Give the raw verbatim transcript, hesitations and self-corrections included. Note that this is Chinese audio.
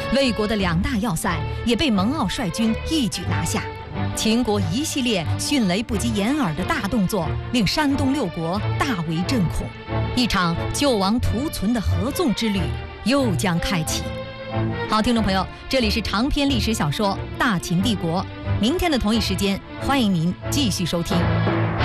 魏国的两大要塞也被蒙骜率军一举拿下。秦国一系列迅雷不及掩耳的大动作，令山东六国大为震恐，一场救亡图存的合纵之旅又将开启。好，听众朋友，这里是长篇历史小说《大秦帝国》，明天的同一时间，欢迎您继续收听。